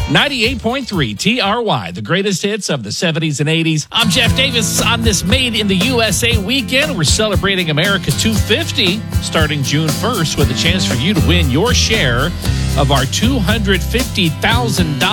98.3 TRY, the greatest hits of the 70s and 80s. I'm Jeff Davis. On this Made in the USA weekend, we're celebrating America 250 starting June 1st with a chance for you to win your share of our $250,000